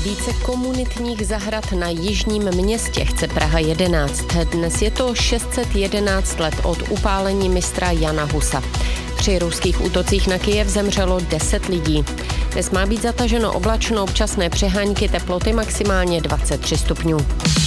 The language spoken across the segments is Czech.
Více komunitních zahrad na jižním městě chce Praha 11. Dnes je to 611 let od upálení mistra Jana Husa. Při ruských útocích na Kyjev zemřelo 10 lidí. Dnes má být zataženo oblačno, občasné přehánky, teploty maximálně 23 stupňů.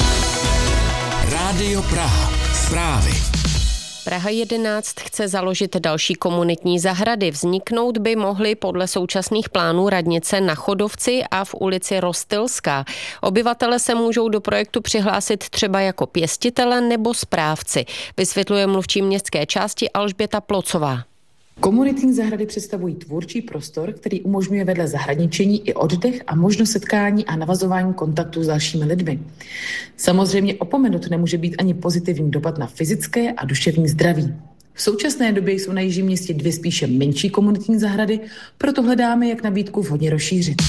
Rádio Praha. Zprávy. Praha 11 chce založit další komunitní zahrady. Vzniknout by mohly podle současných plánů radnice na Chodovci a v ulici Rostylská. Obyvatele se můžou do projektu přihlásit třeba jako pěstitele nebo správci, vysvětluje mluvčí městské části Alžběta Plocová. Komunitní zahrady představují tvůrčí prostor, který umožňuje vedle zahradničení i oddech a možnost setkání a navazování kontaktů s dalšími lidmi. Samozřejmě opomenut nemůže být ani pozitivní dopad na fyzické a duševní zdraví. V současné době jsou na jižním městě 2 spíše menší komunitní zahrady, proto hledáme, jak nabídku vhodně rozšířit.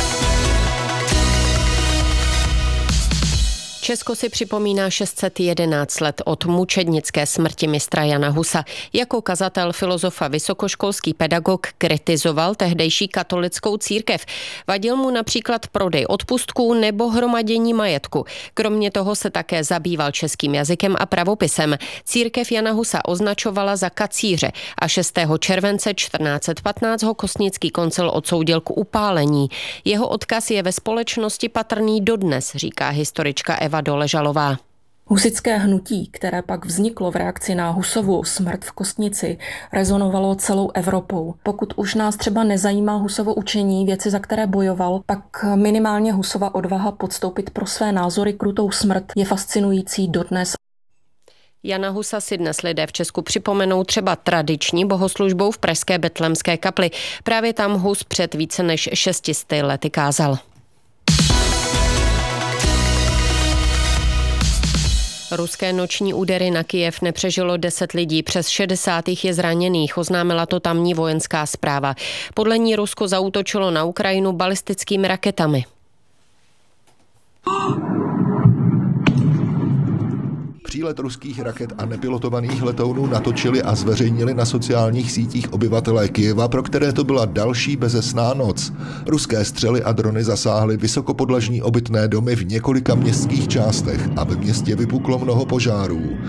Česko si připomíná 611 let od mučednické smrti mistra Jana Husa. Jako kazatel, filozof a vysokoškolský pedagog kritizoval tehdejší katolickou církev. Vadil mu například prodej odpustků nebo hromadění majetku. Kromě toho se také zabýval českým jazykem a pravopisem. Církev Jana Husa označovala za kacíře a 6. července 1415 ho Kostnický koncil odsoudil k upálení. Jeho odkaz je ve společnosti patrný dodnes, říká historička Eva Doležalová. Husitské hnutí, které pak vzniklo v reakci na Husovu smrt v Kostnici, rezonovalo celou Evropou. Pokud už nás třeba nezajímá Husovo učení, věci, za které bojoval, pak minimálně Husova odvaha podstoupit pro své názory krutou smrt je fascinující dodnes. Jana Husa si dnes lidé v Česku připomenou třeba tradiční bohoslužbou v pražské Betlémské kapli. Právě tam Hus před více než 600 lety kázal. Ruské noční údery na Kyjev nepřežilo 10 lidí, přes 60 je zraněných, oznámila to tamní vojenská správa. Podle ní Rusko zaútočilo na Ukrajinu balistickými raketami. Přílet ruských raket a nepilotovaných letounů natočili a zveřejnili na sociálních sítích obyvatelé Kyjeva, pro které to byla další bezesná noc. Ruské střely a drony zasáhly vysokopodlažní obytné domy v několika městských částech a ve městě vypuklo mnoho požárů.